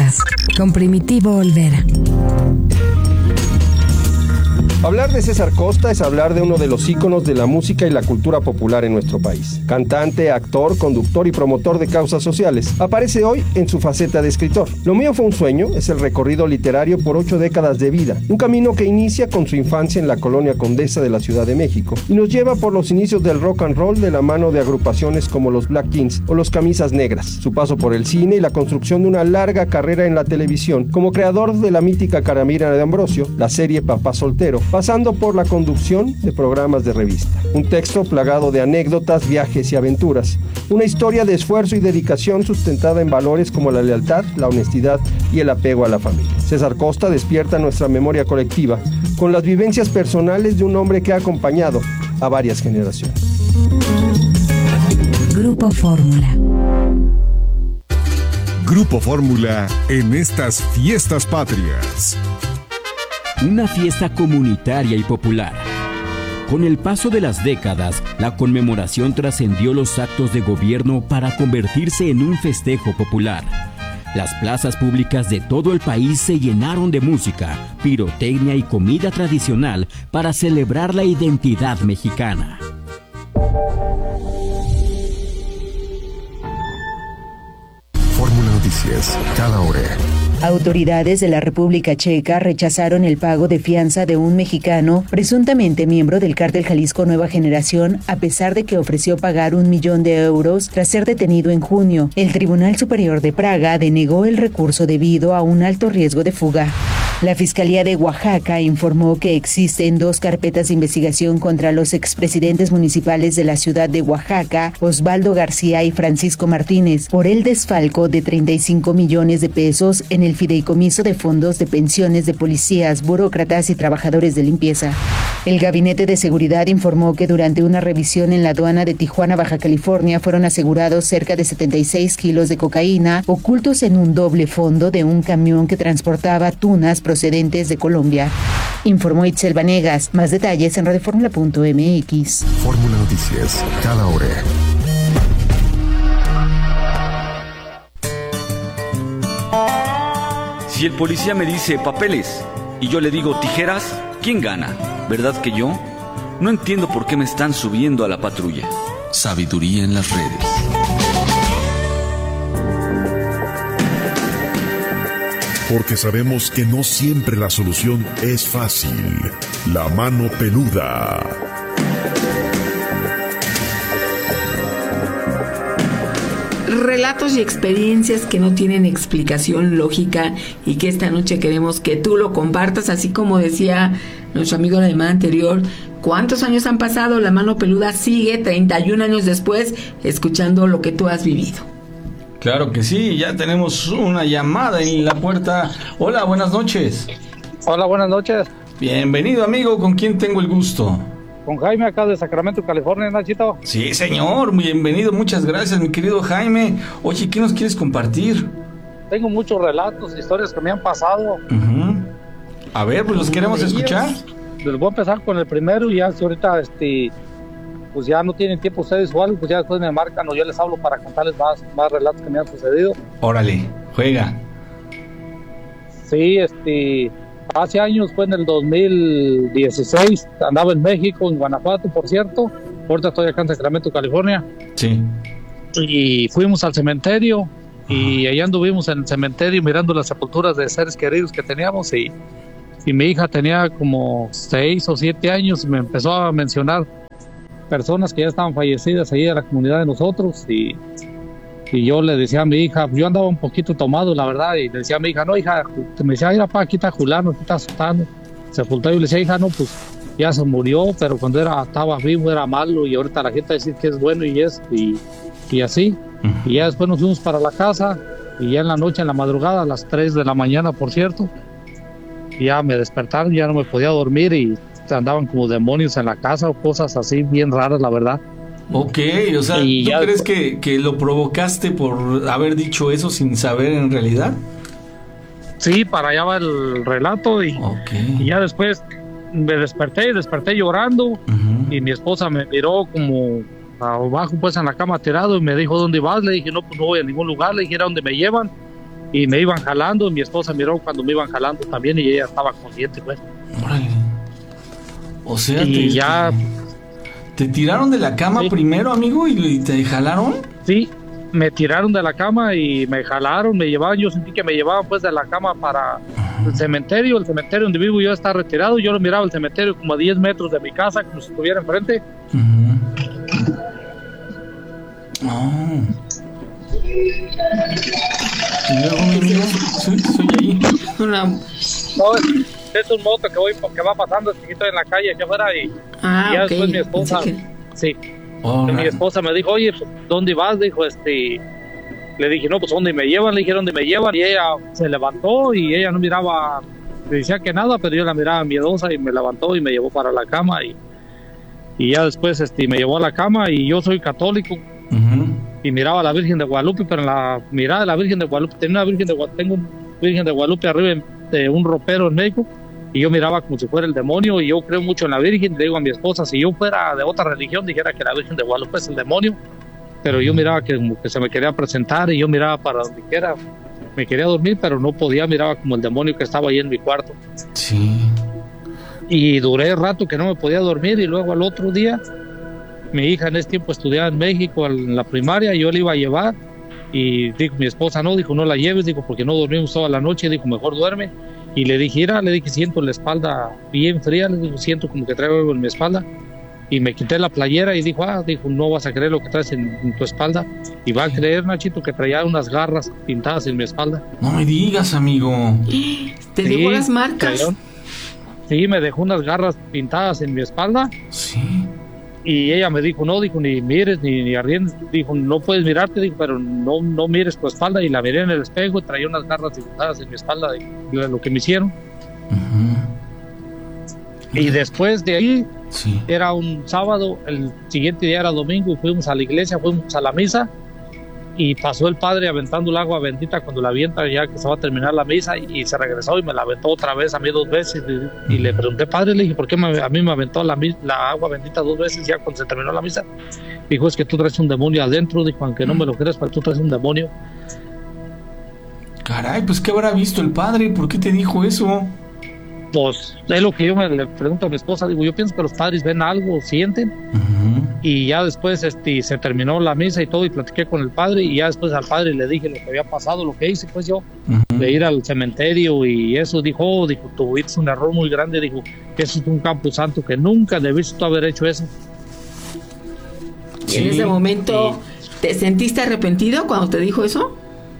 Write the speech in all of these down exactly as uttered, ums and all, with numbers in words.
Fórmulas con Primitivo Olvera. Hablar de César Costa es hablar de uno de los íconos de la música y la cultura popular en nuestro país. Cantante, actor, conductor y promotor de causas sociales. Aparece hoy en su faceta de escritor. Lo mío fue un sueño es el recorrido literario por ocho décadas de vida. Un camino que inicia con su infancia en la colonia Condesa de la Ciudad de México y nos lleva por los inicios del rock and roll de la mano de agrupaciones como los Black Kings o los Camisas Negras. Su paso por el cine y la construcción de una larga carrera en la televisión como creador de la mítica Caramira de Ambrosio, la serie Papá Soltero, pasando por la conducción de programas de revista. Un texto plagado de anécdotas, viajes y aventuras. Una historia de esfuerzo y dedicación sustentada en valores como la lealtad, la honestidad y el apego a la familia. César Costa despierta nuestra memoria colectiva con las vivencias personales de un hombre que ha acompañado a varias generaciones. Grupo Fórmula. Grupo Fórmula en estas fiestas patrias. Una fiesta comunitaria y popular. Con el paso de las décadas, la conmemoración trascendió los actos de gobierno para convertirse en un festejo popular. Las plazas públicas de todo el país se llenaron de música, pirotecnia y comida tradicional para celebrar la identidad mexicana. Fórmula Noticias, cada hora. Autoridades de la República Checa rechazaron el pago de fianza de un mexicano presuntamente miembro del cártel Jalisco Nueva Generación, a pesar de que ofreció pagar un millón de euros tras ser detenido en junio. El Tribunal Superior de Praga denegó el recurso debido a un alto riesgo de fuga. La Fiscalía de Oaxaca informó que existen dos carpetas de investigación contra los expresidentes municipales de la ciudad de Oaxaca, Osvaldo García y Francisco Martínez, por el desfalco de treinta y cinco millones de pesos en el fideicomiso de fondos de pensiones de policías, burócratas y trabajadores de limpieza. El Gabinete de Seguridad informó que durante una revisión en la aduana de Tijuana, Baja California, fueron asegurados cerca de setenta y seis kilos de cocaína ocultos en un doble fondo de un camión que transportaba tunas procedentes de Colombia. Informó Itzel Vanegas. Más detalles en radioformula punto m x. Fórmula Noticias, cada hora. Si el policía me dice papeles y yo le digo tijeras, ¿quién gana? ¿Verdad que yo? No entiendo por qué me están subiendo a la patrulla. Sabiduría en las redes. Porque sabemos que no siempre la solución es fácil. La mano peluda. Relatos y experiencias que no tienen explicación lógica y que esta noche queremos que tú lo compartas, así como decía nuestro amigo la llamada anterior. ¿Cuántos años han pasado? La mano peluda sigue treinta y un años después escuchando lo que tú has vivido. Claro que sí, ya tenemos una llamada en la puerta. Hola, buenas noches. Hola, buenas noches. Bienvenido, amigo, ¿con quién tengo el gusto? Con Jaime, acá de Sacramento, California, Nachito. Sí, señor, bienvenido, muchas gracias, mi querido Jaime. Oye, ¿qué nos quieres compartir? Tengo muchos relatos, historias que me han pasado. Uh-huh. A ver, pues los queremos escuchar. Les voy a empezar con el primero y ya si ahorita, este, pues ya no tienen tiempo ustedes o algo, pues ya después me marcan o yo les hablo para contarles más, más relatos que me han sucedido. Órale, juega. Sí, este... Hace años, fue en el dos mil dieciséis, andaba en México, en Guanajuato, por cierto. Ahorita estoy acá en Sacramento, California. Sí. Y fuimos al cementerio. Ajá. Y allá anduvimos en el cementerio mirando las sepulturas de seres queridos que teníamos. Y, y mi hija tenía como seis o siete años y me empezó a mencionar personas que ya estaban fallecidas ahí en la comunidad de nosotros. Y... Y yo le decía a mi hija, yo andaba un poquito tomado, la verdad, y le decía a mi hija, no, hija, me decía, mira, pa, aquí está Julano, aquí está asustando. Se ocultó y yo le decía, hija, no, pues ya se murió, pero cuando era estaba vivo era malo, y ahorita la gente dice que es bueno y es, y, y así. Uh-huh. Y ya después nos fuimos para la casa, y ya en la noche, en la madrugada, a las tres de la mañana, por cierto, ya me despertaron, ya no me podía dormir, y andaban como demonios en la casa, o cosas así bien raras, la verdad. Ok, o sea, ¿tú ya crees que, que lo provocaste por haber dicho eso sin saber en realidad? Sí, para allá va el relato y, okay. Y ya después me desperté, desperté llorando. Uh-huh. Y mi esposa me miró como abajo pues en la cama tirado y me dijo, ¿dónde vas? Le dije, no, pues no voy a ningún lugar, le dije, ¿a dónde me llevan? y me iban jalando, y mi esposa miró cuando me iban jalando también y ella estaba consciente, pues. Órale. O sea, y te, ya... ¿Te tiraron de la cama sí. primero, amigo, y, y te jalaron? Sí, me tiraron de la cama y me jalaron, me llevaban, yo sentí que me llevaban pues de la cama para uh-huh. el cementerio, el cementerio donde vivo yo está retirado, yo lo miraba el cementerio como a diez metros de mi casa, como si estuviera enfrente. Uh-huh. Oh. ¿Y luego, mi amigo? Sí, soy ahí. Una... No, es un moto que voy que va pasando chiquito en la calle aquí afuera y, ah, y ya okay. después mi esposa sí, sí. Oh, mi esposa me dijo, oye, pues, ¿dónde vas? Dijo, este, le dije, no, pues ¿dónde me llevan? Le dijeron, ¿dónde me llevan? Y ella se levantó y ella no miraba, me decía que nada, pero yo la miraba miedosa y me levantó y me llevó para la cama y, y ya después este, me llevó a la cama y yo soy católico uh-huh. y miraba a la Virgen de Guadalupe, pero en la mirada de la Virgen de Guadalupe, tenía una Virgen de Guadalupe, tengo una Virgen de Guadalupe arriba de un ropero en México. Y yo miraba como si fuera el demonio, y yo creo mucho en la Virgen. Le digo a mi esposa, si yo fuera de otra religión, dijera que la Virgen de Guadalupe es el demonio. Pero yo miraba que, como que se me quería presentar, y yo miraba para donde quiera. Me quería dormir, pero no podía, miraba como el demonio que estaba ahí en mi cuarto. Sí. Y duré rato que no me podía dormir, y luego al otro día, mi hija en ese tiempo estudiaba en México, en la primaria, y yo la iba a llevar. Y dijo mi esposa, no, dijo, no la lleves, dijo, porque no dormimos toda la noche, dijo, mejor duerme. Y le dije, mira, le dije, siento la espalda bien fría, le digo, siento como que traigo algo en mi espalda. Y me quité la playera y dijo, ah, dijo, no vas a creer lo que traes en, en tu espalda. Y va a creer, Nachito, que traía unas garras pintadas en mi espalda. No me digas, amigo. ¿Te sí, dejó las marcas? Traía, sí, me dejó unas garras pintadas en mi espalda. Sí. Y ella me dijo, no, dijo, ni mires, ni, ni arriendes, dijo, no puedes mirarte, dijo, pero no, no mires tu espalda. Y la miré en el espejo y traía unas garras dibujadas en mi espalda de, de lo que me hicieron. Uh-huh. Y después de ahí, sí. era un sábado, el siguiente día era domingo, y fuimos a la iglesia, fuimos a la misa, y pasó el padre aventando el agua bendita cuando la avienta, ya que se va a terminar la misa, y, y se regresó y me la aventó otra vez a mí dos veces, y, y le pregunté, padre, le dije, ¿por qué me, a mí me aventó la, la agua bendita dos veces ya cuando se terminó la misa? Dijo, es que tú traes un demonio adentro, dijo, aunque no me lo creas, pero tú traes un demonio. Caray, pues ¿qué habrá visto el padre? ¿Por qué te dijo eso? Pues es lo que yo me le pregunto a mi esposa, digo, yo pienso que los padres ven algo, sienten, uh-huh. y ya después este, se terminó la misa y todo, y platiqué con el padre, y ya después al padre le dije lo que había pasado, lo que hice pues yo, uh-huh. de ir al cementerio, y eso dijo, oh, dijo, tuviste un error muy grande, dijo, que eso es un campo santo, que nunca debiste haber hecho eso. ¿Y sí, en ese momento sí. te sentiste arrepentido cuando te dijo eso?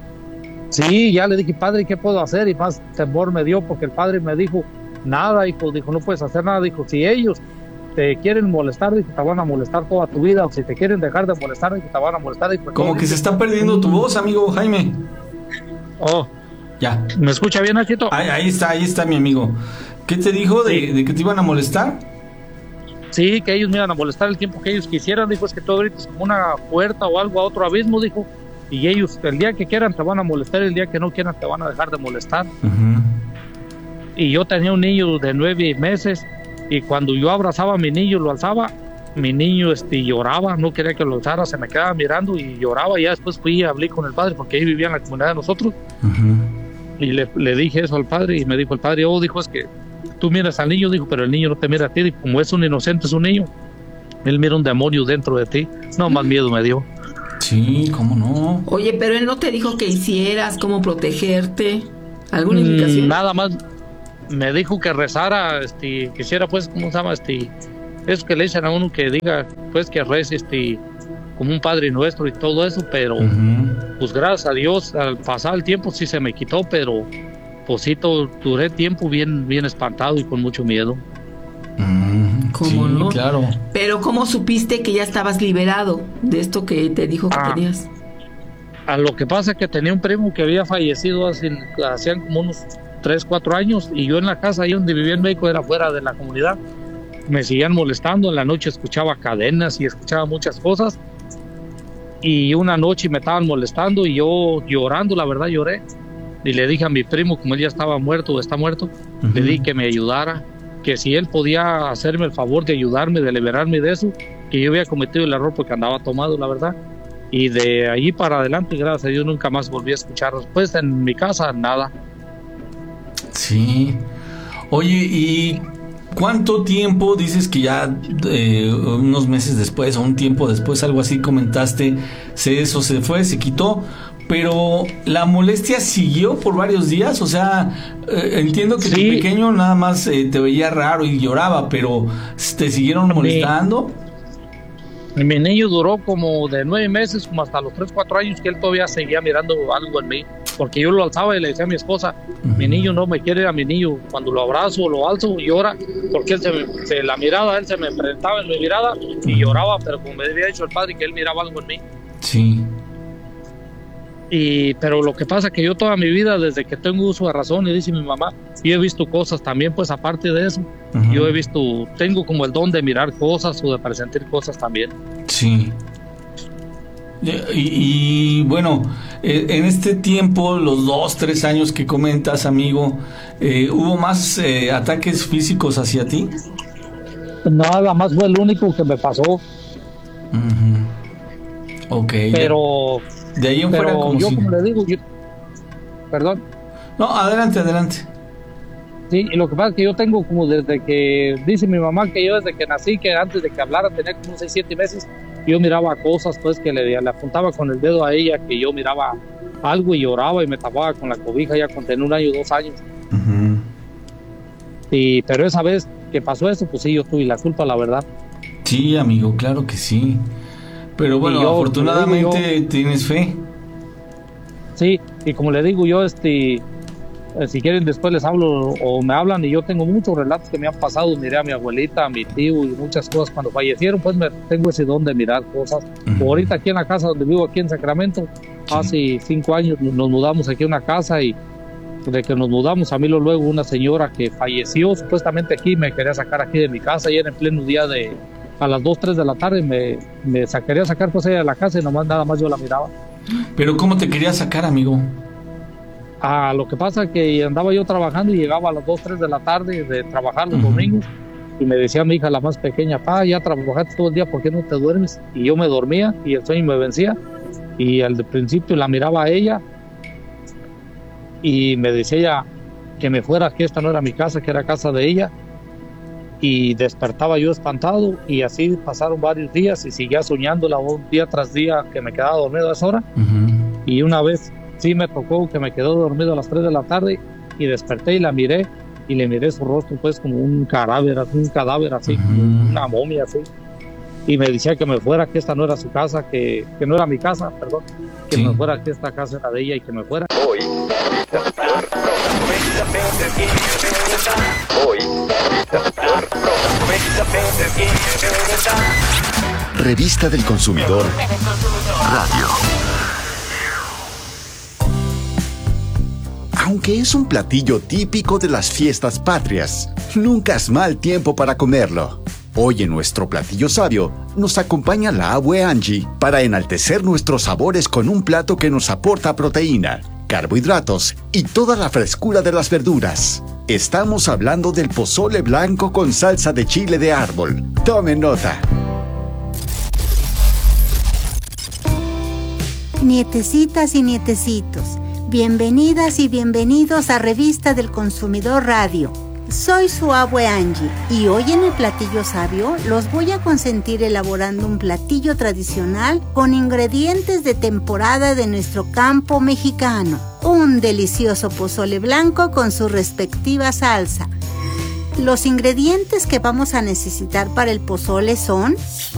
Sí, ya le dije, padre, ¿qué puedo hacer? Y más temor me dio porque el padre me dijo, nada, hijo, dijo, no puedes hacer nada, dijo, si ellos te quieren molestar, dijo, te van a molestar toda tu vida, o si te quieren dejar de molestar, dijo, te van a molestar. Dijo, como que se está perdiendo tu voz, amigo Jaime. Oh, ya. ¿Me escucha bien, Nachito? Ahí, ahí está, ahí está mi amigo. ¿Qué te dijo de, sí. de que te iban a molestar? Sí, que ellos me iban a molestar el tiempo que ellos quisieran, dijo, es que tú ahorita es como una puerta o algo a otro abismo, dijo, y ellos el día que quieran te van a molestar, el día que no quieran te van a dejar de molestar. Uh-huh. Y yo tenía un niño de nueve meses, y cuando yo abrazaba a mi niño, lo alzaba, mi niño este, lloraba, no quería que lo alzara, se me quedaba mirando y lloraba, y ya después fui y hablé con el padre, porque ahí vivía en la comunidad de nosotros, uh-huh. y le, le dije eso al padre, y me dijo el padre, oh, dijo, es que tú miras al niño, dijo, pero el niño no te mira a ti, dijo, como es un inocente, es un niño, él mira un demonio dentro de ti, no, más miedo me dio. Sí, cómo no. Oye, pero él no te dijo qué hicieras, cómo protegerte, alguna indicación. Mm, nada más me dijo que rezara, este, que hiciera pues, ¿cómo se llama? Este, eso que le dicen a uno que diga, pues que rece, este, como un Padre Nuestro y todo eso, pero uh-huh. pues gracias a Dios, al pasar el tiempo sí se me quitó, pero pues sí, todo, duré tiempo bien, bien espantado y con mucho miedo. Mm, ¿Cómo sí, no? Claro. Pero ¿cómo supiste que ya estabas liberado de esto que te dijo que ah, tenías? A lo que pasa es que tenía un primo que había fallecido hace, hacían como unos tres, cuatro años, y yo en la casa ahí donde vivía en México era fuera de la comunidad. Me seguían molestando, en la noche escuchaba cadenas y escuchaba muchas cosas, y una noche me estaban molestando y yo llorando, la verdad lloré, y le dije a mi primo, como él ya estaba muerto o está muerto, uh-huh. le dije que me ayudara, que si él podía hacerme el favor de ayudarme, de liberarme de eso, que yo había cometido el error porque andaba tomado, la verdad, Y de ahí para adelante, gracias a Dios, nunca más volví a escuchar. Después en mi casa, nada. Sí. Oye, ¿y cuánto tiempo dices que ya eh, unos meses después o un tiempo después, algo así comentaste, se, eso se fue, se quitó? Pero la molestia siguió por varios días, o sea, eh, entiendo que sí. Tu pequeño nada más eh, te veía raro y lloraba, pero ¿te siguieron molestando? Mi, mi niño duró como de nueve meses, como hasta los tres, cuatro años, que él todavía seguía mirando algo en mí, porque yo lo alzaba y le decía a mi esposa, uh-huh. mi niño no me quiere, a mi niño, cuando lo abrazo, lo alzo, llora, porque él se, me, se la mirada, él se me presentaba en mi mirada y uh-huh. lloraba, pero como me había dicho el padre que él miraba algo en mí. Sí. Y, pero lo que pasa es que yo toda mi vida, desde que tengo uso de razón, y dice mi mamá, yo he visto cosas también, pues aparte de eso, uh-huh. yo he visto, tengo como el don de mirar cosas o de presentir cosas también. Sí. Y, y bueno, eh, en este tiempo, los dos, tres años que comentas, amigo, eh, ¿hubo más eh, ataques físicos hacia ti? Nada más fue el único que me pasó. Uh-huh. Ok. Pero... De ahí en fuera, como yo si... como le digo, yo... perdón. No, adelante, adelante. Sí, y lo que pasa es que yo tengo como desde que, dice mi mamá que yo desde que nací, que antes de que hablara tenía como seis, siete meses, yo miraba cosas pues que le, le apuntaba con el dedo a ella, que yo miraba algo y lloraba y me tapaba con la cobija ya con tener un año, dos años. Uh-huh. Y, pero esa vez que pasó eso, pues sí, yo tuve la culpa, la verdad. Sí, amigo, claro que sí. Pero bueno, yo, afortunadamente yo, tienes fe. Sí, y como le digo yo, este, eh, si quieren después les hablo o me hablan, y yo tengo muchos relatos que me han pasado. Miré a mi abuelita, a mi tío y muchas cosas cuando fallecieron, pues me tengo ese don de mirar cosas. Uh-huh. Ahorita aquí en la casa donde vivo, aquí en Sacramento, sí. Hace cinco años nos mudamos aquí a una casa, y de que nos mudamos a mí luego una señora que falleció supuestamente aquí me quería sacar aquí de mi casa, y era en pleno día de... a las dos, tres de la tarde me, me quería sacar pues ella de la casa, y nomás nada más yo la miraba. ¿Pero cómo te quería sacar, amigo? Ah, lo que pasa es que andaba yo trabajando y llegaba a las dos, tres de la tarde de trabajar los uh-huh. domingos, y me decía mi hija, la más pequeña, pa, ya trabajaste todo el día, ¿por qué no te duermes? Y yo me dormía y el sueño me vencía, y al principio la miraba a ella y me decía ella que me fuera, que esta no era mi casa, que era casa de ella. Y despertaba yo espantado, y así pasaron varios días y seguía soñándola un día tras día, que me quedaba dormido a esa hora. Uh-huh. Y una vez sí me tocó que me quedó dormido a las tres de la tarde, y desperté y la miré, y le miré su rostro pues como un cadáver, un cadáver así, uh-huh. como una momia así. Y me decía que me fuera, que esta no era su casa, que, que no era mi casa, perdón, que sí. me fuera, que esta casa era de ella y que me fuera. Hoy, Hoy. Revista del Consumidor Radio. Aunque es un platillo típico de las fiestas patrias, nunca es mal tiempo para comerlo. Hoy en nuestro platillo sabio nos acompaña la abue Angie para enaltecer nuestros sabores con un plato que nos aporta proteína, carbohidratos y toda la frescura de las verduras. Estamos hablando del pozole blanco con salsa de chile de árbol. Tomen nota. Nietecitas y nietecitos, bienvenidas y bienvenidos a Revista del Consumidor Radio. Soy su abue Angie, y hoy en el platillo sabio los voy a consentir elaborando un platillo tradicional con ingredientes de temporada de nuestro campo mexicano. Un delicioso pozole blanco con su respectiva salsa. Los ingredientes que vamos a necesitar para el pozole son